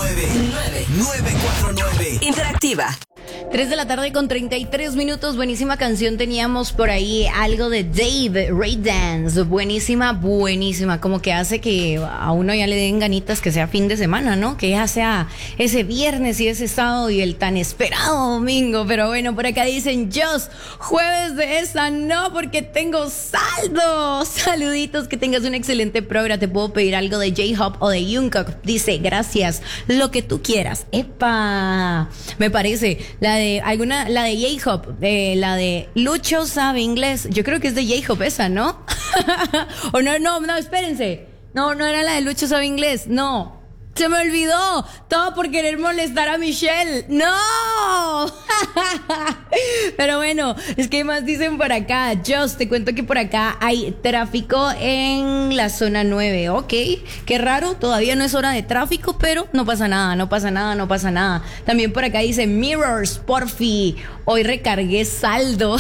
949 Interactiva. 3:33 PM. Buenísima canción teníamos por ahí, algo de Dave Ray Dance. Buenísima, buenísima. Como que hace que a uno ya le den ganitas que sea fin de semana, ¿no? Que ya sea ese viernes y ese sábado y el tan esperado domingo. Pero bueno, por acá dicen, Jos, jueves de esa no, porque tengo saldo. Saluditos, que tengas un excelente programa. Te puedo pedir algo de J-Hop o de Jungkook. Dice, gracias, lo que tú quieras. ¡Epa! Me parece. La de J-Hop, la de Lucho sabe inglés. Yo creo que es de J-Hop esa, ¿no? O no, espérense. No era la de Lucho sabe inglés. No. Se me olvidó. Todo por querer molestar a Michelle. ¡No! Pero bueno, es que más dicen por acá. Just, te cuento que por acá hay tráfico en la zona 9. Ok, qué raro. Todavía no es hora de tráfico, pero no pasa nada. También por acá dice Mirrors, porfi. Hoy recargué saldo.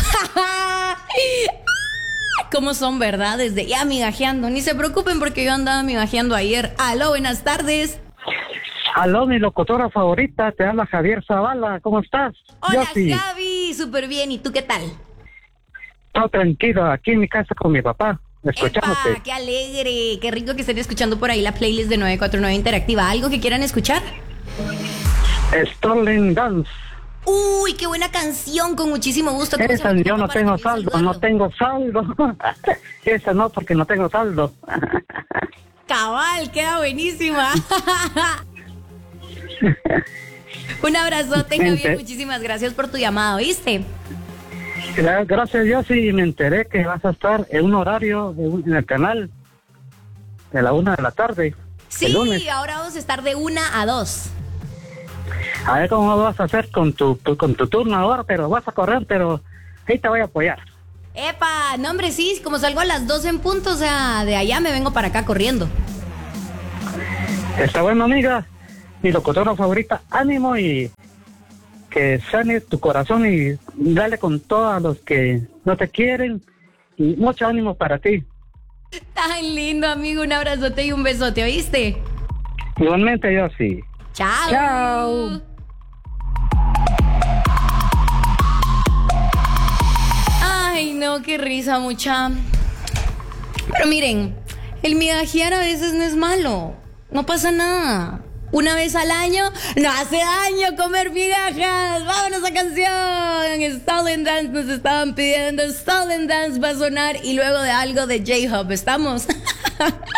¿Cómo son, verdad? Desde ya migajeando. Ni se preocupen porque yo andaba migajeando ayer. Aló, buenas tardes. Aló, mi locutora favorita, te habla Javier Zavala. ¿Cómo estás? Hola, Sí. Javi. Súper bien. ¿Y tú qué tal? Todo tranquilo, aquí en mi casa con mi papá, escuchándote. ¡Epa! ¡Qué alegre! Qué rico que estén escuchando por ahí la playlist de 949 Interactiva. ¿Algo que quieran escuchar? Stolen Dance. ¡Uy, qué buena canción! Con muchísimo gusto. Esa yo no tengo saldo, Esa no, porque no tengo saldo. Cabal, queda buenísima. Un abrazote, Javier. Muchísimas gracias por tu llamado, ¿viste? Gracias, yo sí me enteré que vas a estar en un horario en el canal de la 1 de la tarde. Sí, el lunes. Ahora vamos a estar de 1 a 2. A ver cómo vas a hacer con tu turno ahora, pero vas a correr, pero ahí te voy a apoyar. ¡Epa! No, hombre, sí, como salgo a las 12 en punto, o sea, de allá me vengo para acá corriendo. Está bueno, amiga. Mi locutora favorita, ánimo y que sane tu corazón y dale con todos los que no te quieren y mucho ánimo para ti. Tan lindo, amigo. Un abrazote y un besote, ¿oíste? Igualmente yo sí. Chao. Chao. Ay, no, qué risa, mucha. Pero miren, el migajear a veces no es malo. No pasa nada. Una vez al año no hace daño comer migajas. Vámonos a canción. Stolen Dance nos estaban pidiendo. Stolen Dance va a sonar y luego de algo de J-Hop. ¿Estamos?